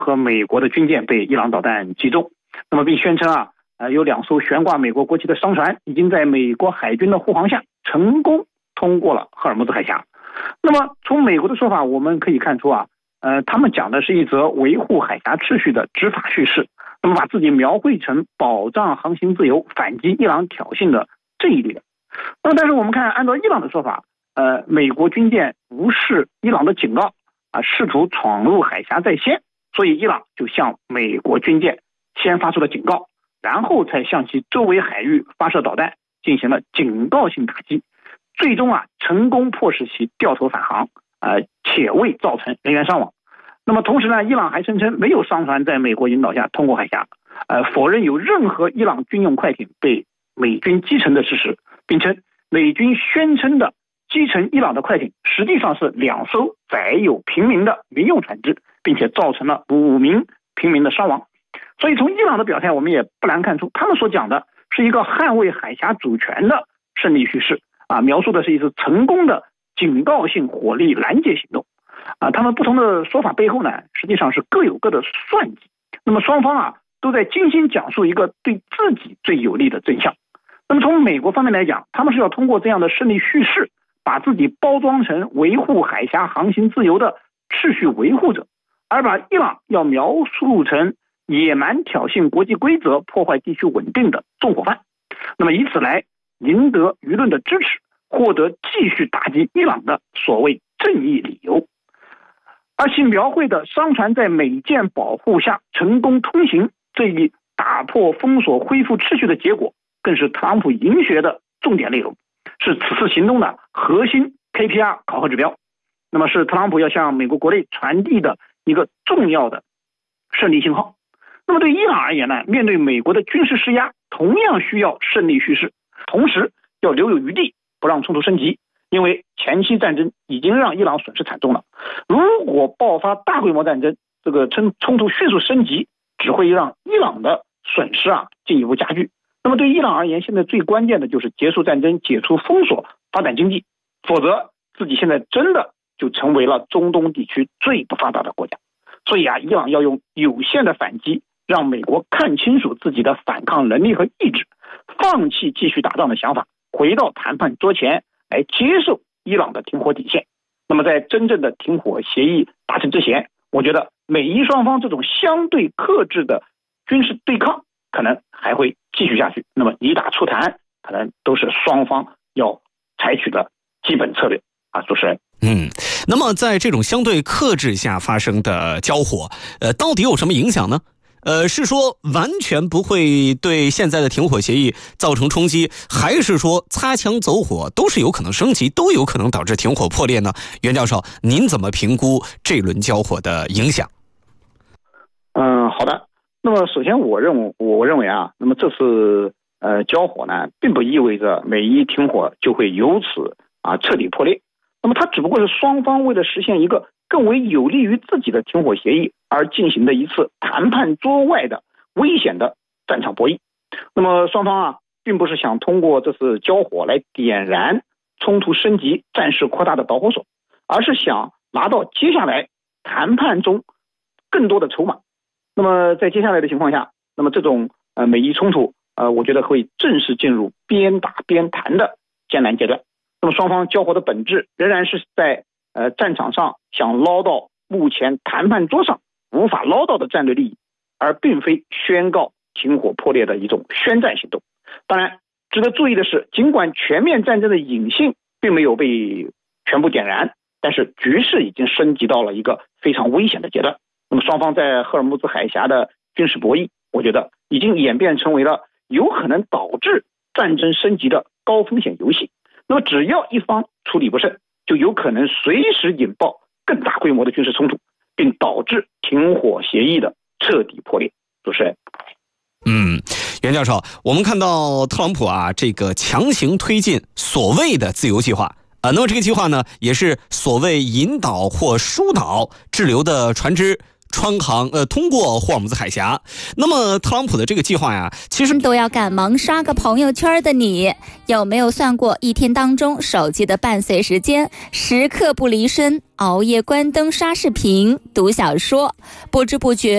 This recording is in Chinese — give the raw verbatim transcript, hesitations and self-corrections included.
和美国的军舰被伊朗导弹击中，那么并宣称啊，呃，有两艘悬挂美国国旗的商船已经在美国海军的护航下成功通过了赫尔木兹海峡。那么从美国的说法我们可以看出啊，呃，他们讲的是一则维护海峡秩序的执法叙事，那么把自己描绘成保障航行自由、反击伊朗挑衅的正义力量。那么但是我们看，按照伊朗的说法，呃，美国军舰无视伊朗的警告啊，试图闯入海峡在先，所以伊朗就向美国军舰先发出了警告，然后才向其周围海域发射导弹，进行了警告性打击，最终啊成功迫使其掉头返航，呃，且未造成人员伤亡。那么同时呢，伊朗还声称没有商船在美国引导下通过海峡，呃，否认有任何伊朗军用快艇被美军击沉的事实，并称美军宣称的击沉伊朗的快艇实际上是两艘载有平民的民用船只，并且造成了五名平民的伤亡。所以从伊朗的表态我们也不难看出，他们所讲的是一个捍卫海峡主权的胜利叙事啊，描述的是一次成功的警告性火力拦截行动啊。他们不同的说法背后呢，实际上是各有各的算计。那么双方啊都在精心讲述一个对自己最有利的真相。那么从美国方面来讲，他们是要通过这样的胜利叙事，把自己包装成维护海峡航行自由的秩序维护者，而把伊朗要描述成野蛮挑衅国际规则、破坏地区稳定的纵火犯。那么以此来赢得舆论的支持，获得继续打击伊朗的所谓正义理由。而其描绘的商船在美舰保护下成功通行这一打破封锁、恢复秩序的结果，更是特朗普赢学的重点内容，是此次行动的核心 K P I 考核指标。那么是特朗普要向美国国内传递的一个重要的胜利信号。那么对伊朗而言呢，面对美国的军事施压，同样需要胜利叙事，同时要留有余地，不让冲突升级。因为前期战争已经让伊朗损失惨重了，如果爆发大规模战争，这个冲冲突迅速升级，只会让伊朗的损失啊进一步加剧。那么对伊朗而言，现在最关键的就是结束战争、解除封锁、发展经济，否则自己现在真的就成为了中东地区最不发达的国家。所以啊，伊朗要用有限的反击，让美国看清楚自己的反抗能力和意志，放弃继续打仗的想法，回到谈判桌前来接受伊朗的停火底线。那么在真正的停火协议达成之前，我觉得美伊双方这种相对克制的军事对抗可能还会继续下去。那么以打促谈可能都是双方要采取的基本策略啊，主持人。 嗯，那么在这种相对克制下发生的交火，呃，到底有什么影响呢？呃，是说完全不会对现在的停火协议造成冲击，还是说擦枪走火都是有可能升级，都有可能导致停火破裂呢？袁教授，您怎么评估这轮交火的影响？ 嗯，好的。那么首先我认为我认为啊，那么这次呃交火呢，并不意味着美伊停火就会由此啊彻底破裂。那么它只不过是双方为了实现一个更为有利于自己的停火协议而进行的一次谈判桌外的危险的战场博弈。那么双方啊，并不是想通过这次交火来点燃冲突升级、战事扩大的导火索，而是想拿到接下来谈判中更多的筹码。那么在接下来的情况下，那么这种呃美伊冲突呃，我觉得会正式进入边打边谈的艰难阶段。那么双方交火的本质仍然是在呃战场上想捞到目前谈判桌上无法捞到的战略利益，而并非宣告停火破裂的一种宣战行动。当然值得注意的是，尽管全面战争的引信并没有被全部点燃，但是局势已经升级到了一个非常危险的阶段。那么双方在赫尔木兹海峡的军事博弈，我觉得已经演变成为了有可能导致战争升级的高风险游戏。那么只要一方处理不慎，就有可能随时引爆更大规模的军事冲突，并导致停火协议的彻底破裂。主持人。 嗯，袁教授，我们看到特朗普啊，这个强行推进所谓的自由计划啊、呃，那么这个计划呢，也是所谓引导或疏导滞留的船只穿航呃通过霍尔木兹海峡。那么特朗普的这个计划呀，其实都要赶忙刷个朋友圈的你，有没有算过一天当中手机的伴随时间？时刻不离身，熬夜关灯刷视频、读小说，不知不觉